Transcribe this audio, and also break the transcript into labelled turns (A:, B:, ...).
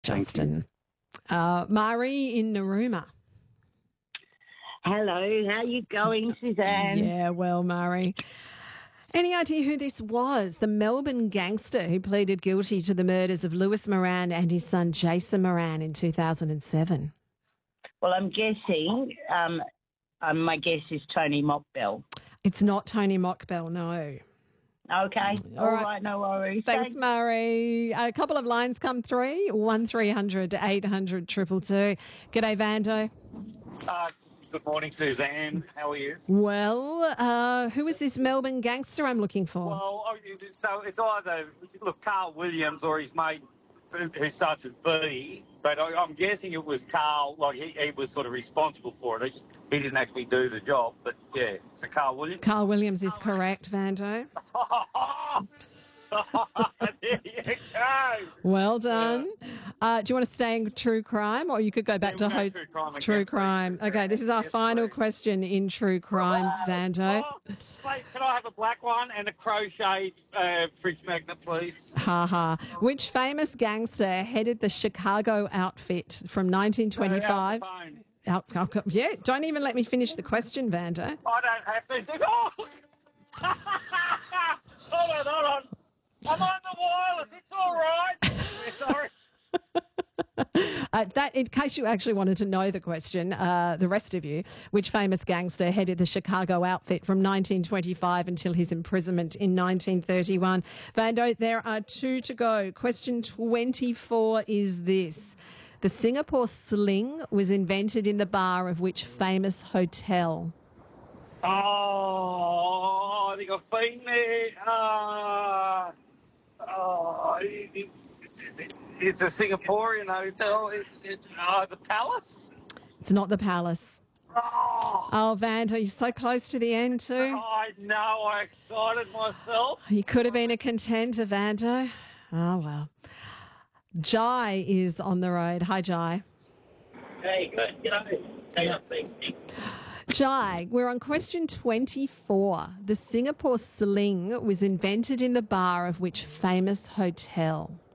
A: Justin. Mari in Narooma.
B: Hello, how you going, Suzanne?
A: Yeah, well, Mari. Any idea who this was? The Melbourne gangster who pleaded guilty to the murders of Lewis Moran and his son Jason Moran in 2007.
B: Well, I'm guessing, my guess is Tony Mockbell.
A: It's not Tony Mockbell, no.
B: Okay, all right, no worries.
A: Thanks, Murray. A couple of lines come through, 1300 800 222. G'day, Vando.
C: Good morning, Suzanne. How are you?
A: Well, who is this Melbourne gangster I'm looking for?
C: Well, so it's either, look, Carl Williams or his mate who starts with B, but I'm guessing it was Carl, like he was sort of responsible for it. He didn't actually do the job, but yeah, so Carl Williams.
A: Carl Williams is correct, Vando.
C: There you go.
A: Well done. Do you want to stay in true crime, or you could go back to true crime? Okay, this is our final question in true crime, Vando.
C: Wait, can I have a black one and a crochet fridge magnet, please?
A: Ha ha. Which famous gangster headed the Chicago outfit from 1925? Yeah, don't even let me finish the question, Vando.
C: I don't have to. Oh! Hold on. I'm on the wireless. It's all right. Sorry.
A: That, in case you actually wanted to know the question, the rest of you, which famous gangster headed the Chicago outfit from 1925 until his imprisonment in 1931? Vando, there are 2 to go. Question 24 is this. The Singapore sling was invented in the bar of which famous hotel?
C: Oh, I think I've been there. It's a Singaporean hotel. It's the Palace?
A: It's not the Palace. Oh, Vando, you're so close to the end too.
C: I know, I excited myself.
A: You could have been a contender, Vando. Oh, well. Jai is on the road. Hi, Jai.
D: Hey, good. Hey,
A: Jai, we're on question 24. The Singapore sling was invented in the bar of which famous hotel?